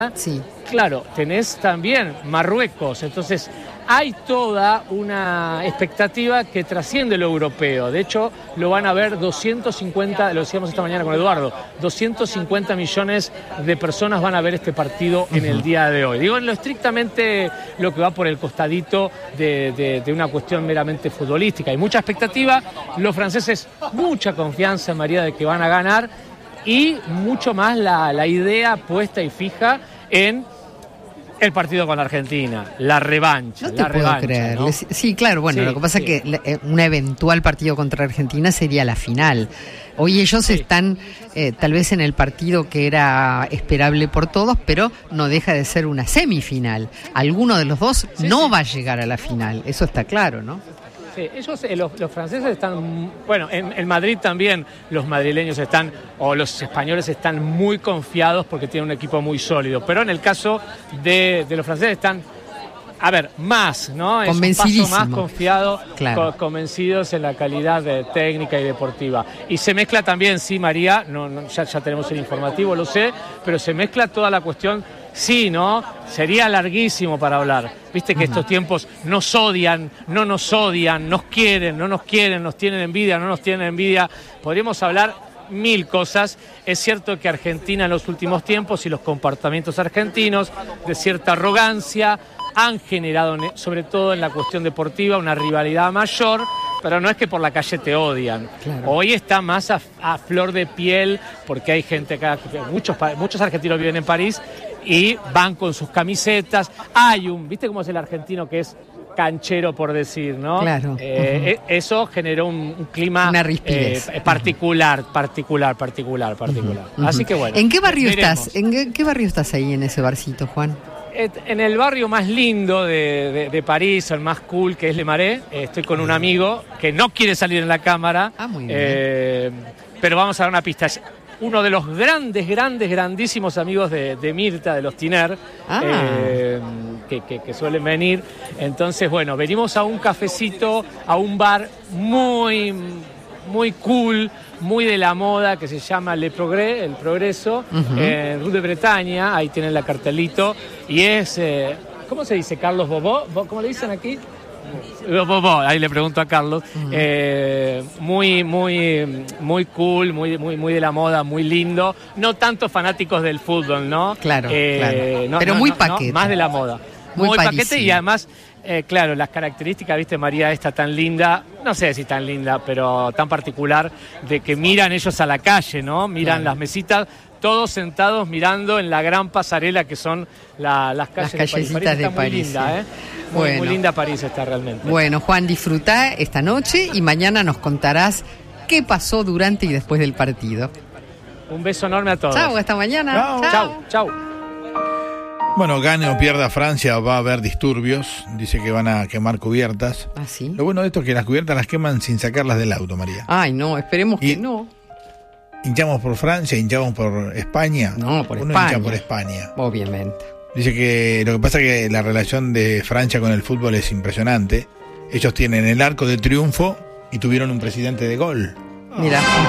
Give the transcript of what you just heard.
Sí. Claro, tenés también Marruecos, entonces hay toda una expectativa que trasciende lo europeo. De hecho, lo van a ver 250, lo decíamos esta mañana con Eduardo, 250 millones de personas van a ver este partido en el día de hoy. Digo, en lo estrictamente lo que va por el costadito de una cuestión meramente futbolística. Hay mucha expectativa, los franceses mucha confianza, María, de que van a ganar y mucho más la idea puesta y fija en el partido con Argentina, la revancha. No te puedo creer. ¿No? Sí, claro, bueno, sí, lo que pasa es que un eventual partido contra Argentina sería la final. Hoy ellos están tal vez en el partido que era esperable por todos, pero no deja de ser una semifinal. Alguno de los dos no va a llegar a la final, eso está claro, ¿no? Sí, ellos, los franceses están, bueno, en Madrid también los madrileños están, o los españoles están muy confiados porque tienen un equipo muy sólido, pero en el caso de los franceses están, a ver, más, ¿no? Es un paso más confiado, claro. Convencidos en la calidad técnica y deportiva. Y se mezcla también, sí, María, ya tenemos el informativo, lo sé, pero se mezcla toda la cuestión. Sí, ¿no? Sería larguísimo para hablar. Viste que estos tiempos nos odian, no nos odian, nos quieren, no nos quieren, nos tienen envidia, no nos tienen envidia. Podríamos hablar mil cosas. Es cierto que Argentina en los últimos tiempos y los comportamientos argentinos de cierta arrogancia han generado, sobre todo en la cuestión deportiva, una rivalidad mayor, pero no es que por la calle te odian. Claro. Hoy está más a flor de piel, porque hay gente acá, muchos argentinos viven en París y van con sus camisetas. ¿Viste cómo es el argentino que es canchero, por decir, ¿no? Claro. Eso generó un clima particular. Así que bueno. ¿En qué barrio estás? ¿En qué barrio estás ahí en ese barcito, Juan? En el barrio más lindo de París, el más cool, que es Le Marais. Estoy con un amigo que no quiere salir en la cámara. Muy bien. Pero vamos a dar una pista. Es uno de los grandísimos amigos de Mirta, de los Tiner, que suelen venir. Entonces, bueno, venimos a un cafecito, a un bar muy cool, muy de la moda, que se llama Le Progrès, El Progreso, en Rue de Bretaña. Ahí tienen la cartelito. Y es, ¿cómo se dice? ¿Carlos Bobó? ¿Cómo le dicen aquí? Bobó, ahí le pregunto a Carlos. Muy cool, muy de la moda, muy lindo. No tanto fanáticos del fútbol, ¿no? Claro, pero muy paquete. Más de la moda. Muy paquete y además... claro, las características, viste, María, esta tan linda, no sé si tan linda, pero tan particular, de que miran ellos a la calle, ¿no? Miran las mesitas, todos sentados mirando en la gran pasarela que son las calles de París. París está muy linda, muy linda París está realmente. Bueno, Juan, disfrutá esta noche y mañana nos contarás qué pasó durante y después del partido. Un beso enorme a todos. Chau, hasta mañana. Chau. Bueno, gane o pierda Francia, va a haber disturbios. Dice que van a quemar cubiertas. ¿Ah, sí? Lo bueno de esto es que las cubiertas las queman sin sacarlas del auto, María. Ay, no, esperemos que no. ¿Hinchamos por Francia? ¿Hinchamos por España? No, por Uno España. hincha por España. Obviamente. Dice que lo que pasa es que la relación de Francia con el fútbol es impresionante. Ellos tienen el arco de triunfo y tuvieron un presidente de gol. Mira.